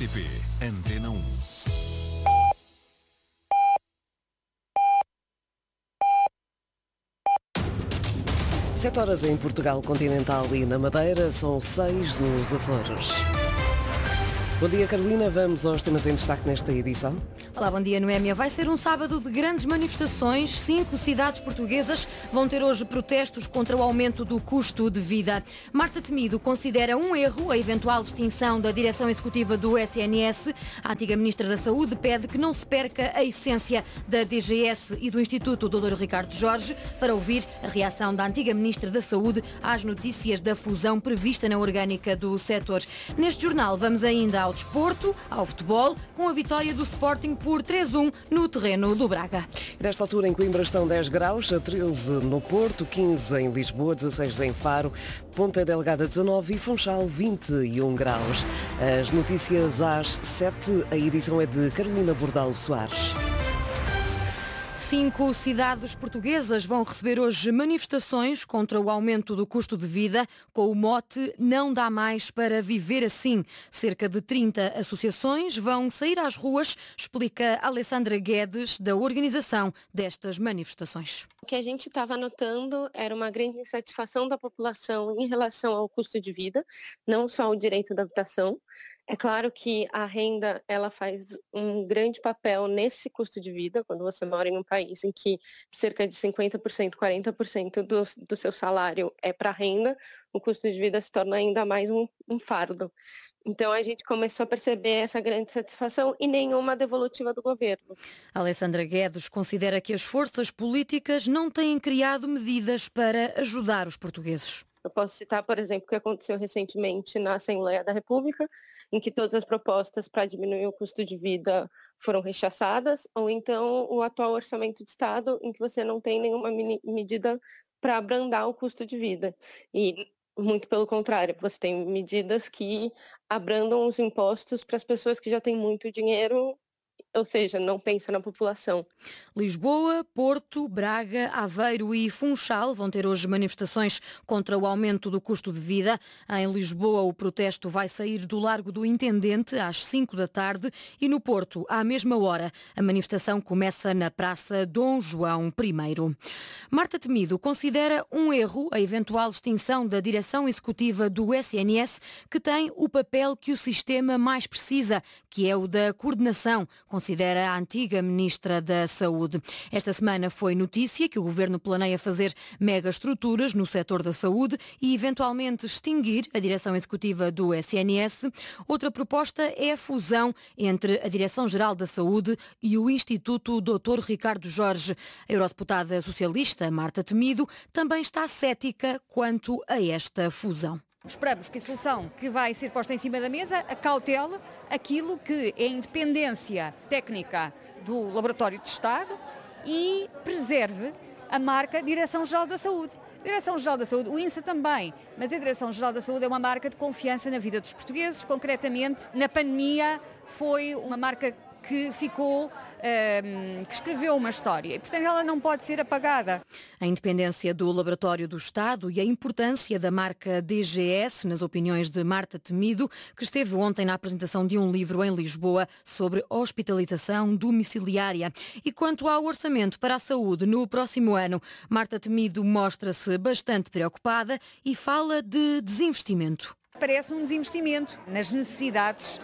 RTP Antena 1. Sete horas em Portugal continental e na Madeira, são 6 nos Açores. Bom dia, Carolina. Vamos aos temas em destaque nesta edição. Olá, bom dia, Noémia. Vai ser um sábado de grandes manifestações. 5 cidades portuguesas vão ter hoje protestos contra o aumento do custo de vida. Marta Temido considera um erro a eventual extinção da direção executiva do SNS. A antiga Ministra da Saúde pede que não se perca a essência da DGS e do Instituto Dr. Ricardo Jorge, para ouvir a reação da antiga Ministra da Saúde às notícias da fusão prevista na orgânica do setor. Neste jornal vamos ainda ao desporto, ao futebol, com a vitória do Sporting por 3-1 no terreno do Braga. Nesta altura em Coimbra estão 10 graus, 13 no Porto, 15 em Lisboa, 16 em Faro, Ponta Delgada 19 e Funchal 21 graus. As notícias às 7, a edição é de Carolina Bordalo Soares. 5 cidades portuguesas vão receber hoje manifestações contra o aumento do custo de vida, com o mote "Não dá mais para viver assim". Cerca de 30 associações vão sair às ruas, explica Alessandra Guedes, da organização destas manifestações. O que a gente estava notando era uma grande insatisfação da população em relação ao custo de vida, não só o direito da habitação. É claro que a renda, ela faz um grande papel nesse custo de vida. Quando você mora em um país em que cerca de 50%, 40% do seu salário é para renda, o custo de vida se torna ainda mais um fardo. Então a gente começou a perceber essa grande satisfação e nenhuma devolutiva do governo. Alessandra Guedes considera que as forças políticas não têm criado medidas para ajudar os portugueses. Eu posso citar, por exemplo, o que aconteceu recentemente na Assembleia da República, em que todas as propostas para diminuir o custo de vida foram rechaçadas, ou então o atual orçamento de Estado, em que você não tem nenhuma medida para abrandar o custo de vida. E, muito pelo contrário, você tem medidas que abrandam os impostos para as pessoas que já têm muito dinheiro, ou seja, não pensa na população. Lisboa, Porto, Braga, Aveiro e Funchal vão ter hoje manifestações contra o aumento do custo de vida. Em Lisboa, o protesto vai sair do Largo do Intendente às 5 da tarde e no Porto, à mesma hora, a manifestação começa na Praça Dom João I. Marta Temido considera um erro a eventual extinção da direção executiva do SNS, que tem o papel que o sistema mais precisa, que é o da coordenação, considera a antiga Ministra da Saúde. Esta semana foi notícia que o Governo planeia fazer megaestruturas no setor da saúde e eventualmente extinguir a direção executiva do SNS. Outra proposta é a fusão entre a Direção-Geral da Saúde e o Instituto Dr. Ricardo Jorge. A eurodeputada socialista Marta Temido também está cética quanto a esta fusão. Esperamos que a solução que vai ser posta em cima da mesa acautele aquilo que é a independência técnica do Laboratório de Estado e preserve a marca Direção-Geral da Saúde. Direção-Geral da Saúde, o INSA também, mas a Direção-Geral da Saúde é uma marca de confiança na vida dos portugueses. Concretamente, na pandemia, foi uma marca que ficou, que escreveu uma história e, portanto, ela não pode ser apagada. A independência do Laboratório do Estado e a importância da marca DGS, nas opiniões de Marta Temido, que esteve ontem na apresentação de um livro em Lisboa sobre hospitalização domiciliária. E quanto ao orçamento para a saúde no próximo ano, Marta Temido mostra-se bastante preocupada e fala de desinvestimento. Parece um desinvestimento nas necessidades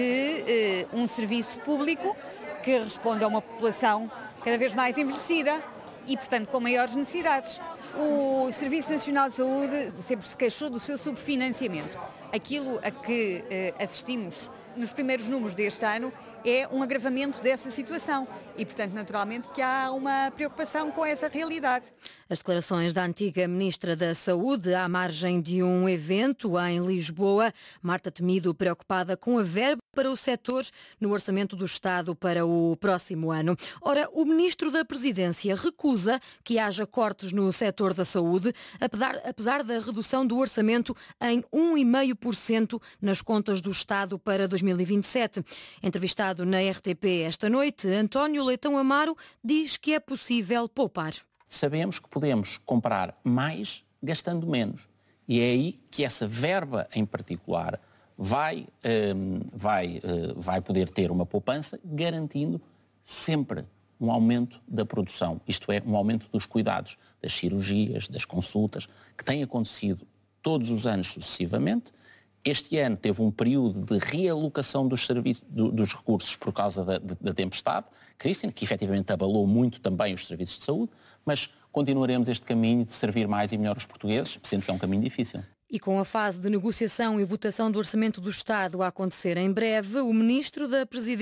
de um serviço público que responde a uma população cada vez mais envelhecida e, portanto, com maiores necessidades. O Serviço Nacional de Saúde sempre se queixou do seu subfinanciamento. Aquilo a que assistimos nos primeiros números deste ano é um agravamento dessa situação e, portanto, naturalmente que há uma preocupação com essa realidade. As declarações da antiga Ministra da Saúde à margem de um evento em Lisboa. Marta Temido preocupada com a verba para o setor no orçamento do Estado para o próximo ano. Ora, o Ministro da Presidência recusa que haja cortes no setor da saúde, apesar da redução do orçamento em 1,5% nas contas do Estado para 2027. Entrevistado na RTP esta noite, António Leitão Amaro diz que é possível poupar. Sabemos que podemos comprar mais gastando menos. E é aí que essa verba em particular vai poder ter uma poupança garantindo sempre um aumento da produção, isto é, um aumento dos cuidados, das cirurgias, das consultas, que tem acontecido todos os anos sucessivamente. Este ano teve um período de realocação dos recursos por causa da tempestade, Christian, que efetivamente abalou muito também os serviços de saúde, mas continuaremos este caminho de servir mais e melhor os portugueses, sendo que é um caminho difícil. E com a fase de negociação e votação do Orçamento do Estado a acontecer em breve, o Ministro da Presidência